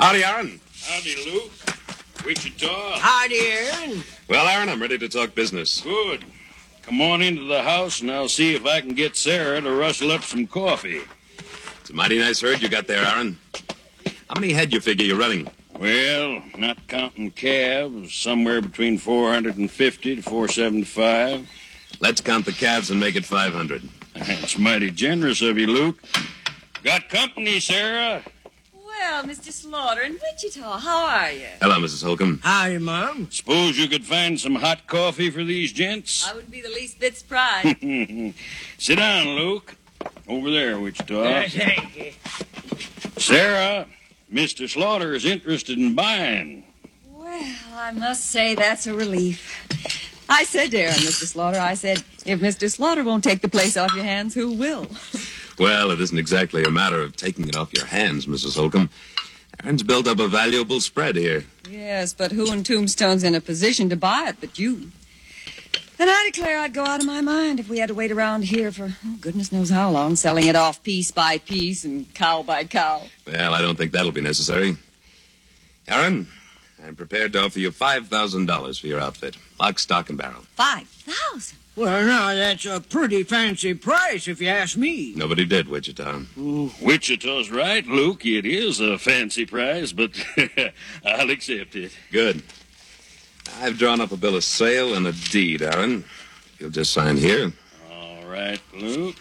Howdy, Aaron. Howdy, Luke. Wichita. Howdy, Aaron. Well, Aaron, I'm ready to talk business. Good. Come on into the house, and I'll see if I can get Sarah to rustle up some coffee. It's a mighty nice herd you got there, Aaron. How many head you figure you're running? Well, not counting calves, somewhere between 450 to 475. Let's count the calves and make it 500. That's mighty generous of you, Luke. Got company, Sarah? Well, Mr. Slaughter in Wichita, how are you? Hello, Mrs. Holcomb. Howdy, Mom. Suppose you could find some hot coffee for these gents? I wouldn't be the least bit surprised. Sit down, Luke. Over there, Wichita. Thank you. Sarah, Mr. Slaughter is interested in buying. Well, I must say that's a relief. I said to Aaron, Mr. Slaughter, I said, if Mr. Slaughter won't take the place off your hands, who will? Well, it isn't exactly a matter of taking it off your hands, Mrs. Holcomb. Aaron's built up a valuable spread here. Yes, but who in Tombstone's in a position to buy it but you? And I declare I'd go out of my mind if we had to wait around here for goodness knows how long, selling it off piece by piece and cow by cow. Well, I don't think that'll be necessary. Aaron, I'm prepared to offer you $5,000 for your outfit. Lock, stock, and barrel. 5,000? Well, now, that's a pretty fancy price, if you ask me. Nobody did, Wichita. Wichita's right, Luke. It is a fancy price, but I'll accept it. Good. I've drawn up a bill of sale and a deed, Aaron. You'll just sign here. All right, Luke.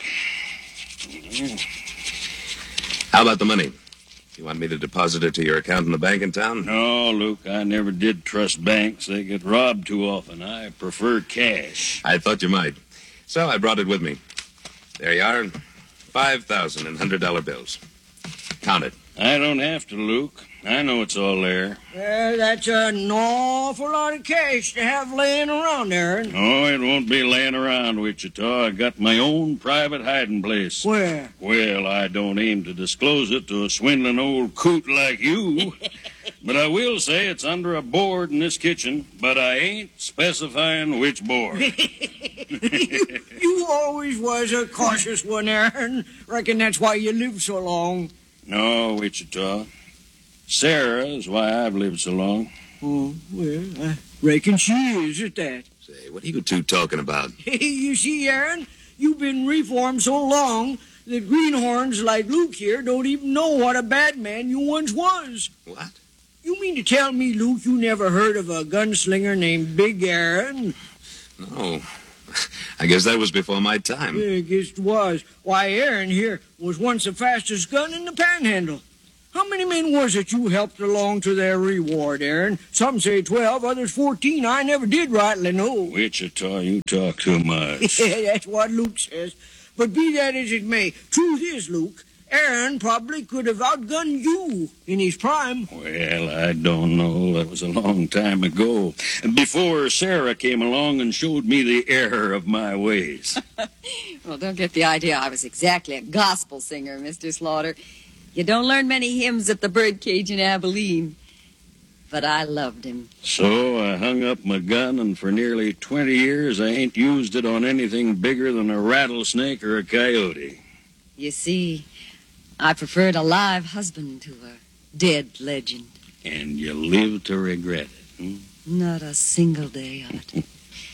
How about the money? You want me to deposit it to your account in the bank in town? No, Luke, I never did trust banks. They get robbed too often. I prefer cash. I thought you might. So I brought it with me. There you are. 5,000 in $100 bills. Count it. I don't have to, Luke. I know it's all there. Well, that's an awful lot of cash to have laying around, Aaron. Oh, it won't be laying around, Wichita. I got my own private hiding place. Where? Well, I don't aim to disclose it to a swindling old coot like you. But I will say it's under a board in this kitchen, but I ain't specifying which board. You always was a cautious one, Aaron. Reckon that's why you lived so long. No, Wichita. Sarah is why I've lived so long. Oh, well, I reckon she is at that. Say, what are you two talking about? You see, Aaron, you've been reformed so long that greenhorns like Luke here don't even know what a bad man you once was. What? You mean to tell me, Luke, you never heard of a gunslinger named Big Aaron? No. I guess that was before my time. Yeah, I guess it was. Why, Aaron here was once the fastest gun in the Panhandle. How many men was it you helped along to their reward, Aaron? Some say 12, others 14. I never did rightly know. Wichita, you talk too much. That's what Luke says. But be that as it may, truth is, Luke, Aaron probably could have outgunned you in his prime. Well, I don't know. That was a long time ago. Before Sarah came along and showed me the error of my ways. Well, don't get the idea I was exactly a gospel singer, Mr. Slaughter. You don't learn many hymns at the birdcage in Abilene. But I loved him. So I hung up my gun, and for nearly 20 years I ain't used it on anything bigger than a rattlesnake or a coyote. You see, I preferred a live husband to a dead legend. And you live to regret it. Not a single day of it.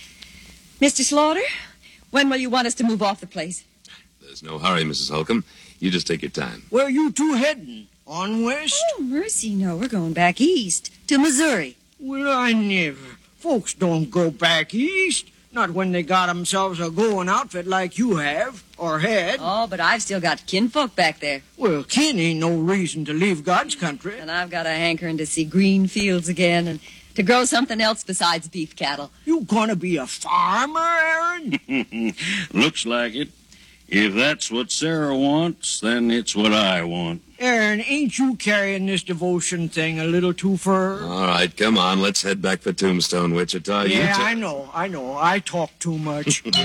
Mr. Slaughter, when will you want us to move off the place? There's no hurry, Mrs. Holcomb. You just take your time. Where you two heading? On west? Oh, mercy, no. We're going back east to Missouri. Well, I never. Folks don't go back east. Not when they got themselves a going outfit like you have, or had. Oh, but I've still got kinfolk back there. Well, kin ain't no reason to leave God's country. And I've got a hankering to see green fields again and to grow something else besides beef cattle. You gonna be a farmer, Aaron? Looks like it. If that's what Sarah wants, then it's what I want. Aaron, ain't you carrying this devotion thing a little too far? All right, come on. Let's head back for Tombstone, Wichita. Yeah, I know. I talk too much. Good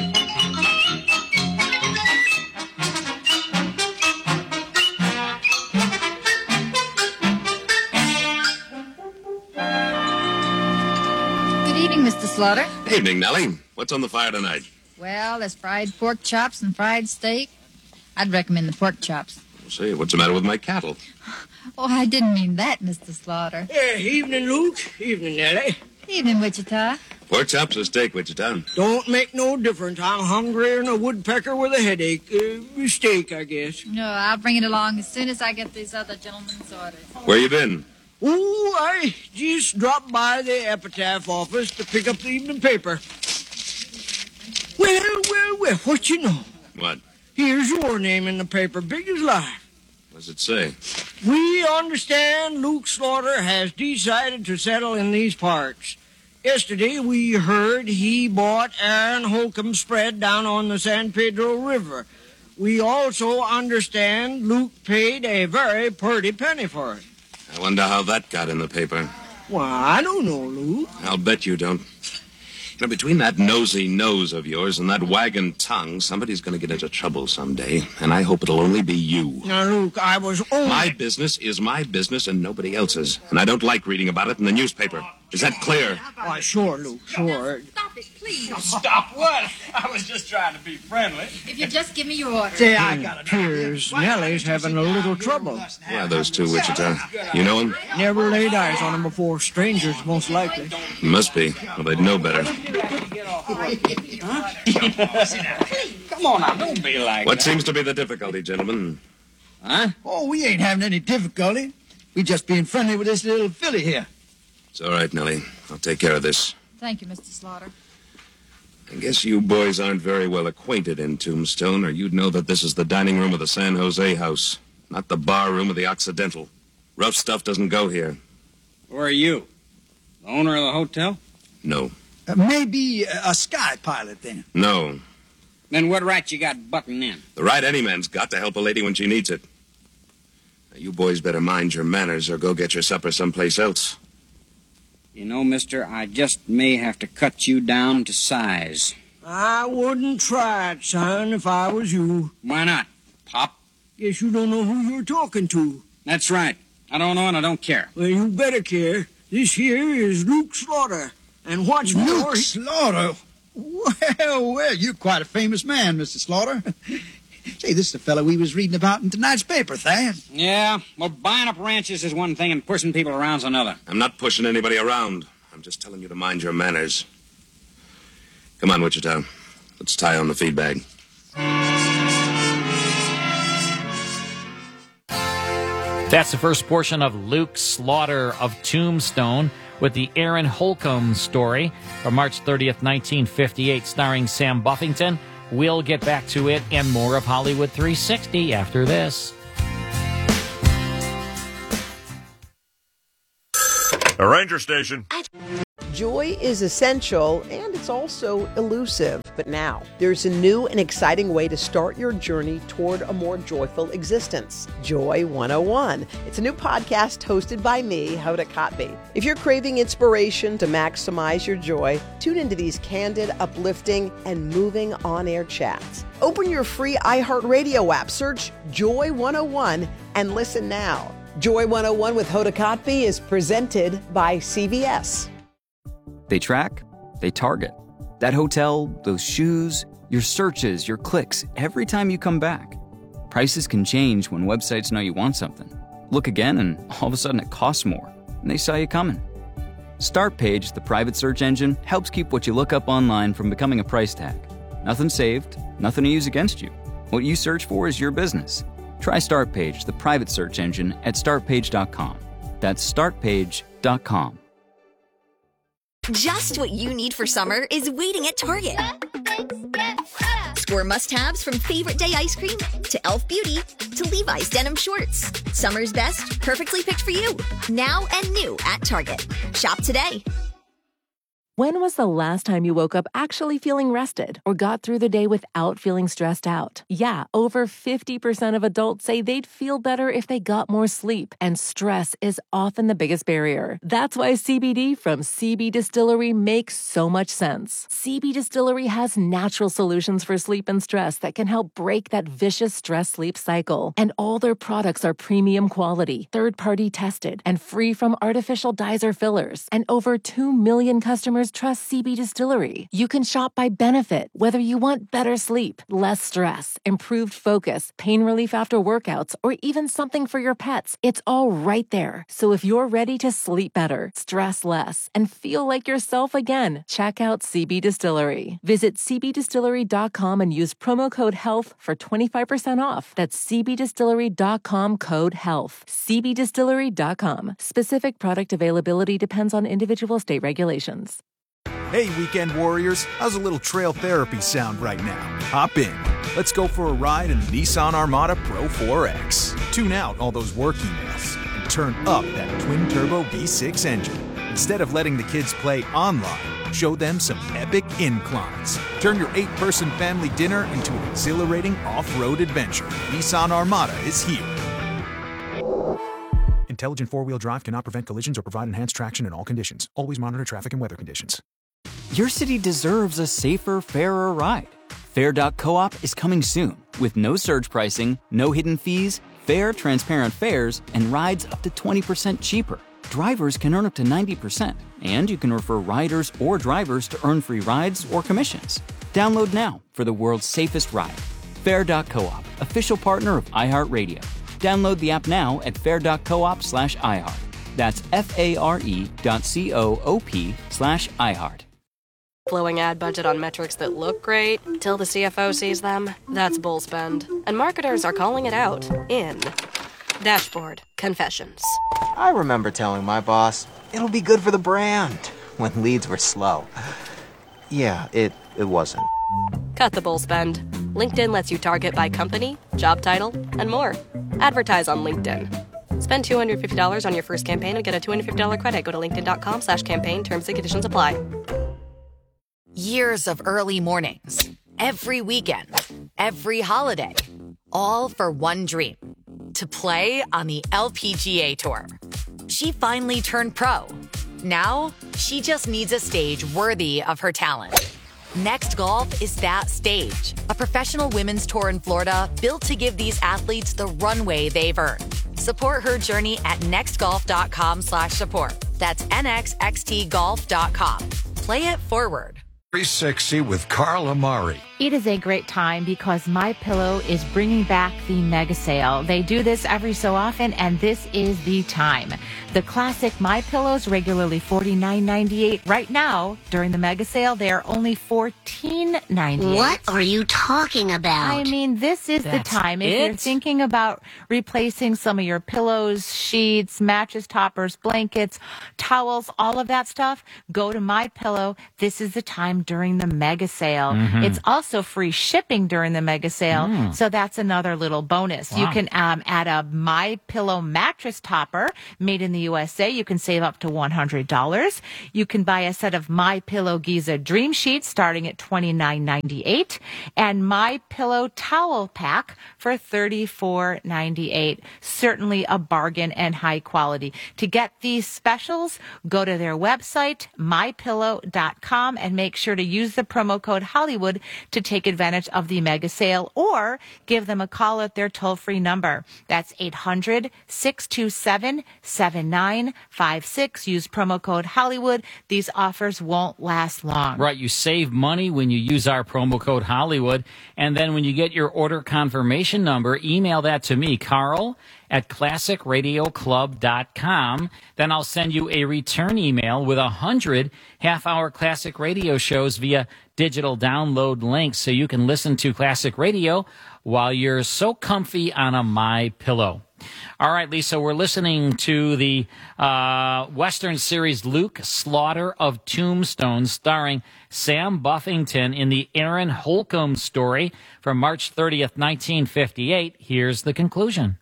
evening, Mr. Slaughter. Evening, Nellie. What's on the fire tonight? Well, there's fried pork chops and fried steak. I'd recommend the pork chops. Say, what's the matter with my cattle? Oh, I didn't mean that, Mr. Slaughter. Evening, Luke. Evening, Nellie. Evening, Wichita. Pork chops or steak, Wichita? Don't make no difference. I'm hungrier than a woodpecker with a headache. Steak, I guess. No, I'll bring it along as soon as I get these other gentlemen's orders. Where you been? Oh, I just dropped by the epitaph office to pick up the evening paper. Well, what you know? What? Here's your name in the paper, big as life. What's it say? We understand Luke Slaughter has decided to settle in these parts. Yesterday we heard he bought Aaron Holcomb's spread down on the San Pedro River. We also understand Luke paid a very pretty penny for it. I wonder how that got in the paper. Well, I don't know, Luke. I'll bet you don't. You know, between that nosy nose of yours and that wagging tongue, somebody's going to get into trouble someday, and I hope it'll only be you. Now, Luke, I was only... My business is my business and nobody else's, and I don't like reading about it in the newspaper. Is that clear? Why, sure, Luke, sure. Stop it, please. Stop what? I was just trying to be friendly. If you just give me your order. Say, I got it. Appears Nellie's having a little trouble. Yeah, those two, Wichita. You know them? Never laid eyes on him before. Strangers, most likely. Must be. Well, they'd know better. Come on now, don't be like What that. seems to be the difficulty, gentlemen? Huh? Oh, we ain't having any difficulty. We just being friendly with this little filly here. It's all right, Nellie. I'll take care of this. Thank you, Mr. Slaughter. I guess you boys aren't very well acquainted in Tombstone, or you'd know that this is the dining room of the San Jose House, not the bar room of the Occidental. Rough stuff doesn't go here. Who are you? The owner of the hotel? No. Maybe a sky pilot then. No. Then what right you got butting in? The right any man's got to help a lady when she needs it. Now, you boys better mind your manners or go get your supper someplace else. You know, mister, I just may have to cut you down to size. I wouldn't try it, son, if I was you. Why not, Pop? Guess you don't know who you're talking to. That's right. I don't know and I don't care. Well, you better care. This here is Luke Slaughter. And what's more... Luke Slaughter? Well, you're quite a famous man, Mr. Slaughter. Say, this is the fellow we was reading about in tonight's paper, Thad. Yeah, well, buying up ranches is one thing and pushing people around's another. I'm not pushing anybody around. I'm just telling you to mind your manners. Come on, Wichita. Let's tie on the feed bag. That's the first portion of Luke Slaughter of Tombstone with the Aaron Holcomb story from March 30th, 1958, starring Sam Buffington. We'll get back to it and more of Hollywood 360 after this. A ranger station. Joy is essential, and it's also elusive. But now, there's a new and exciting way to start your journey toward a more joyful existence. Joy 101. It's a new podcast hosted by me, Hoda Kotb. If you're craving inspiration to maximize your joy, tune into these candid, uplifting, and moving on-air chats. Open your free iHeartRadio app, search Joy 101, and listen now. Joy 101 with Hoda Kotb is presented by CVS. They track, they target. That hotel, those shoes, your searches, your clicks, every time you come back. Prices can change when websites know you want something. Look again and all of a sudden it costs more, and they saw you coming. Startpage, the private search engine, helps keep what you look up online from becoming a price tag. Nothing saved, nothing to use against you. What you search for is your business. Try Startpage, the private search engine, at startpage.com. That's startpage.com. Just what you need for summer is waiting at Target. Score must-haves from Favorite Day ice cream to Elf Beauty to Levi's denim shorts. Summer's best, perfectly picked for you. Now and new at Target. Shop today. When was the last time you woke up actually feeling rested or got through the day without feeling stressed out? Yeah, over 50% of adults say they'd feel better if they got more sleep, and stress is often the biggest barrier. That's why CBD from CB Distillery makes so much sense. CB Distillery has natural solutions for sleep and stress that can help break that vicious stress-sleep cycle. And all their products are premium quality, third-party tested, and free from artificial dyes or fillers. And over 2 million customers customers trust CB Distillery. You can shop by benefit, whether you want better sleep, less stress, improved focus, pain relief after workouts, or even something for your pets. It's all right there. So if you're ready to sleep better, stress less, and feel like yourself again, check out CB Distillery. Visit cbdistillery.com and use promo code HEALTH for 25% off. That's cbdistillery.com code HEALTH. cbdistillery.com. Specific product availability depends on individual state regulations. Hey, weekend warriors, how's a little trail therapy sound right now? Hop in. Let's go for a ride in the Nissan Armada Pro 4X. Tune out all those work emails and turn up that twin-turbo V6 engine. Instead of letting the kids play online, show them some epic inclines. Turn your 8-person family dinner into an exhilarating off-road adventure. Nissan Armada is here. Intelligent four-wheel drive cannot prevent collisions or provide enhanced traction in all conditions. Always monitor traffic and weather conditions. Your city deserves a safer, fairer ride. Fair.coop is coming soon with no surge pricing, no hidden fees, fair, transparent fares, and rides up to 20% cheaper. Drivers can earn up to 90%, and you can refer riders or drivers to earn free rides or commissions. Download now for the world's safest ride. Fair.coop, official partner of iHeartRadio. Download the app now at fair.coop/iHeart. That's FARE.coop/iHeart. Blowing ad budget on metrics that look great till the CFO sees them. That's bull spend. And marketers are calling it out in Dashboard Confessions. I remember telling my boss, it'll be good for the brand, when leads were slow. Yeah, it wasn't. Cut the bull spend. LinkedIn lets you target by company, job title, and more. Advertise on LinkedIn. Spend $250 on your first campaign and get a $250 credit. Go to linkedin.com/campaign. Terms and conditions apply. Years of early mornings, every weekend, every holiday, all for one dream, to play on the LPGA Tour. She finally turned pro. Now, she just needs a stage worthy of her talent. Next Golf is that stage, a professional women's tour in Florida built to give these athletes the runway they've earned. Support her journey at nextgolf.com/support. That's nxxtgolf.com. Play it forward. 360 with Carl Amari. It is a great time because MyPillow is bringing back the mega sale. They do this every so often, and this is the time. The classic MyPillows, regularly $49.98. Right now, during the mega sale, they are only $14.98. What are you talking about? I mean, this is the time. If you're thinking about replacing some of your pillows, sheets, mattress toppers, blankets, towels, all of that stuff, go to MyPillow. This is the time during the mega sale. Mm-hmm. It's also free shipping during the mega sale, so that's another little bonus. Wow. You can add a MyPillow mattress topper made in the USA. You can save up to $100. You can buy a set of MyPillow Giza Dream Sheets starting at $29.98 and MyPillow towel pack for $34.98. Certainly a bargain and high quality. To get these specials, go to their website, mypillow.com, and make sure to use the promo code Hollywood to take advantage of the mega sale, or give them a call at their toll-free number. That's 800-627-7956. Use promo code Hollywood. These offers won't last long. Right, you save money when you use our promo code Hollywood, and then when you get your order confirmation number, email that to me, Carl at classicradioclub.com. Then I'll send you a return email with 100 half-hour classic radio shows via digital download links so you can listen to classic radio while you're so comfy on a MyPillow. All right, Lisa, we're listening to the Western series Luke Slaughter of Tombstone, starring Sam Buffington in the Aaron Holcomb story from March 30th, 1958. Here's the conclusion.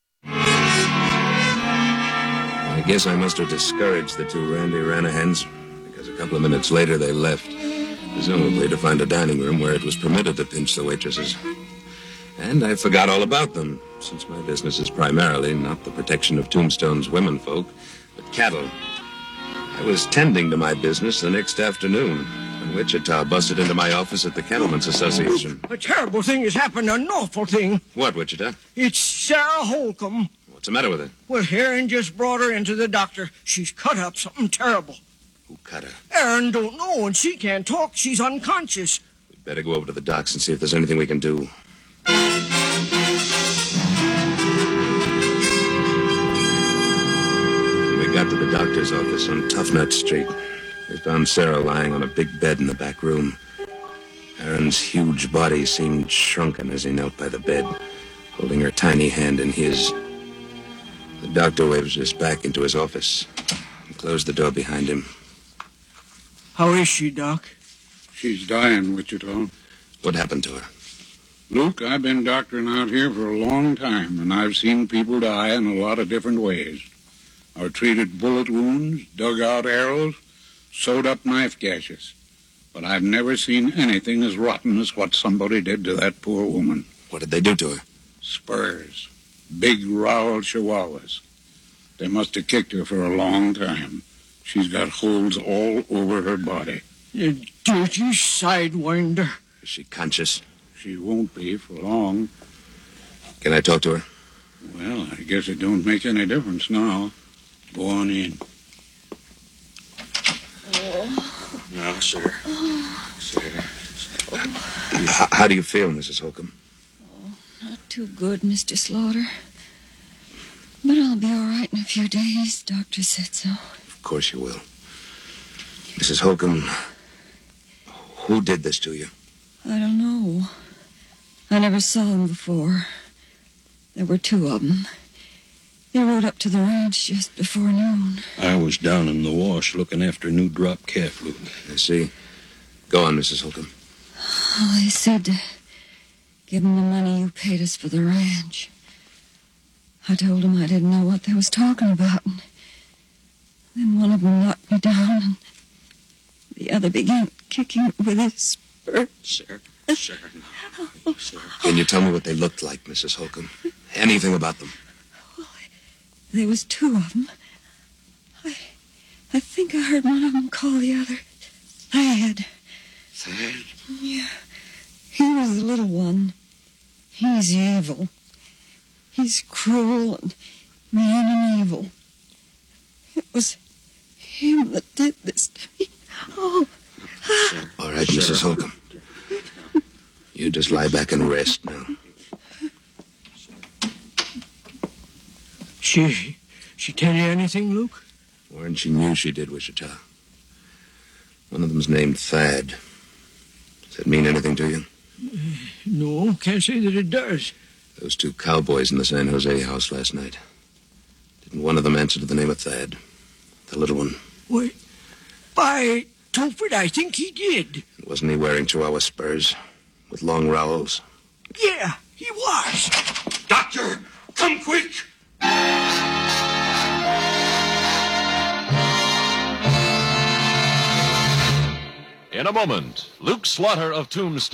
I guess I must have discouraged the two Randy Ranahans, because a couple of minutes later they left, presumably to find a dining room where it was permitted to pinch the waitresses. And I forgot all about them, since my business is primarily not the protection of Tombstone's womenfolk, but cattle. I was tending to my business the next afternoon when Wichita busted into my office at the Cattlemen's Association. A terrible thing has happened, an awful thing. What, Wichita? It's Sarah Holcomb. What's the matter with her? Well, Heron just brought her into the doctor. She's cut up something terrible. Who cut her? Aaron don't know, and she can't talk. She's unconscious. We'd better go over to the docks and see if there's anything we can do. When we got to the doctor's office on Tough Nut Street, we found Sarah lying on a big bed in the back room. Aaron's huge body seemed shrunken as he knelt by the bed, holding her tiny hand in his. The doctor waved us back into his office and closed the door behind him. How is she, Doc? She's dying, Wichita. What happened to her? Luke, I've been doctoring out here for a long time, and I've seen people die in a lot of different ways. I've treated bullet wounds, dug out arrows, sewed up knife gashes. But I've never seen anything as rotten as what somebody did to that poor woman. What did they do to her? Spurs. Big rowel chihuahuas. They must have kicked her for a long time. She's got holes all over her body. You dirty sidewinder. Is she conscious? She won't be for long. Can I talk to her? Well, I guess it don't make any difference now. Go on in. No, sir. Sir. How do you feel, Mrs. Holcomb? Not too good, Mr. Slaughter. But I'll be all right in a few days. Doctor said so. Of course you will. Mrs. Holcomb, who did this to you? I don't know. I never saw them before. There were two of them. They rode up to the ranch just before noon. I was down in the wash looking after a new drop calf, Luke. I see. Go on, Mrs. Holcomb. Well, they said to give them the money you paid us for the ranch. I told them I didn't know what they was talking about. And then one of them knocked me down, and the other began kicking with his spurs. Sir. Sir. Can you tell me what they looked like, Mrs. Holcomb? Anything about them? There was two of them. I think I heard one of them call the other Thad. Thad? Yeah. He was the little one. He's evil. He's cruel and mean and evil. It was him that did this to me. Oh. All right, Mrs. Holcomb. You just lie back and rest now. She tell you anything, Luke? Warren, she knew she did, Wichita. One of them's named Thad. Does that mean anything to you? No, can't say that it does. Those two cowboys in the San Jose house last night. Didn't one of them answer to the name of Thad? The little one. Wait. By Tophet, I think he did. Wasn't he wearing Chihuahua spurs with long rowels? Yeah, he was. Doctor, come quick! In a moment, Luke Slaughter of Tombstone.